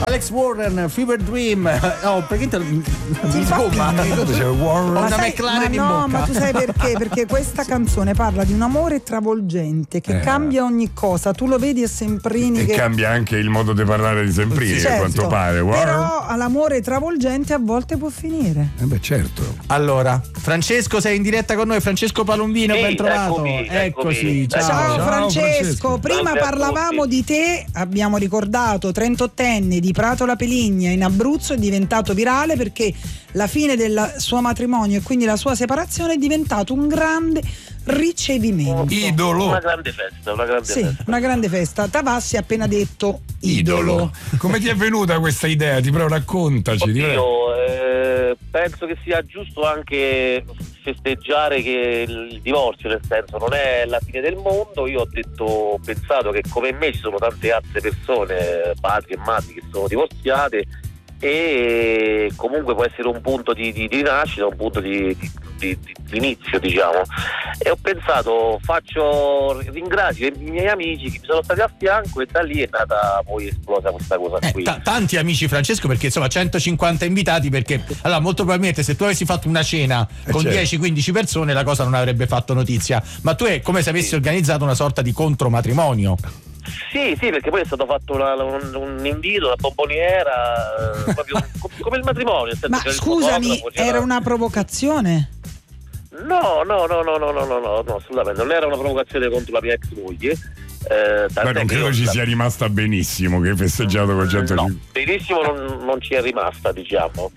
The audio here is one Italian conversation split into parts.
Alex Warren, Fever Dream. Oh, perché mi sgomma? Una McLaren in bocca. Ma tu sai perché? Perché questa canzone parla di un amore travolgente che cambia ogni cosa. Tu lo vedi a Semprini e cambia anche il modo di parlare di Semprini, certo, a quanto pare. Però l'amore travolgente a volte può finire. Beh, certo. Allora, Francesco, sei in diretta con noi. Francesco Palombino, ben trovato. Eccoci. Ciao Francesco. Prima parlavamo di te, abbiamo ricordato 38enne di Prato La Peligna in Abruzzo, è diventato virale perché la fine del suo matrimonio e quindi la sua separazione è diventato un grande ricevimento. Idolo. Una grande festa. Una grande festa. Tavassi ha appena detto idolo. Come ti è venuta questa idea? Ti prego, raccontaci. Penso che sia giusto anche festeggiare che il divorzio, nel senso, non è la fine del mondo. Io ho pensato che come me ci sono tante altre persone, padri e madri, che sono divorziate, e comunque può essere un punto di rinascita, un punto di inizio, diciamo. E ho pensato, ringrazio i miei amici che mi sono stati a fianco, e da lì è nata poi esplosa questa cosa qui. Tanti amici, Francesco, perché insomma 150 invitati, perché allora molto probabilmente se tu avessi fatto una cena con 10-15 persone la cosa non avrebbe fatto notizia, ma tu è come se avessi organizzato una sorta di contromatrimonio. Sì, perché poi è stato fatto un invito, una bomboniera, proprio come il matrimonio. Ma scusami, era una provocazione? No, assolutamente. Non era una provocazione contro la mia ex moglie. Ma non credo ci sia rimasta benissimo, che hai festeggiato con 150. No, benissimo non ci è rimasta, diciamo.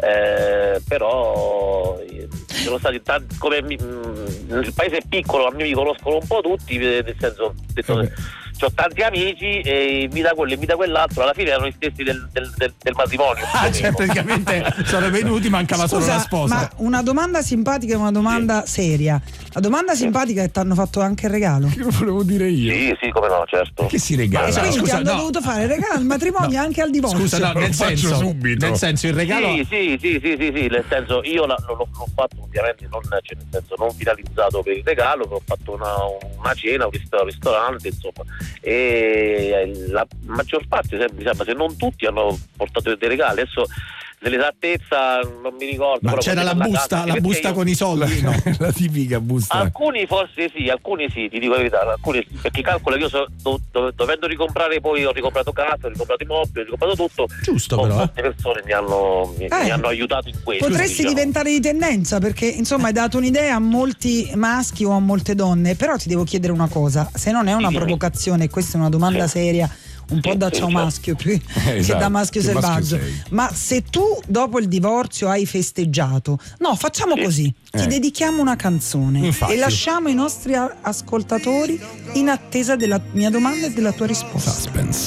Però sono stati tanti, come il paese è piccolo, a me mi conoscono un po' tutti, nel senso, ho tanti amici e invita quello, invita quell'altro, alla fine erano gli stessi del matrimonio. Cioè praticamente sono venuti, mancava solo la sposa. Ma una domanda simpatica e una domanda seria. La domanda simpatica è che ti hanno fatto anche il regalo. Che lo volevo dire io. Sì, come no, certo. Che si regala? Quindi ti hanno dovuto fare il regalo al matrimonio e anche al divorzio. Scusa, no, nel senso il regalo. Sì, nel senso io l'ho fatto ovviamente non finalizzato per il regalo, ho fatto una cena, un ristorante, insomma, e la maggior parte, mi sembra, se non tutti, hanno portato dei regali. Adesso dell'esattezza non mi ricordo. Ma c'era la busta con i soldi, no? La tipica busta. Alcuni forse sì, ti dico la verità, alcuni sì, perché calcola che io dovendo ricomprare, poi ho ricomprato casa, ho ricomprato i mobili, ho ricomprato tutto. Giusto, però. Molte persone mi hanno aiutato in questo. Potresti diventare di tendenza, perché insomma hai dato un'idea a molti maschi o a molte donne, però ti devo chiedere una cosa, se non è una provocazione, questa è una domanda seria, un po' da ciao maschio più che da maschio selvaggio, ma se tu dopo il divorzio hai festeggiato, facciamo così, ti dedichiamo una canzone. Infatti. E lasciamo i nostri ascoltatori in attesa della mia domanda e della tua risposta. Suspense.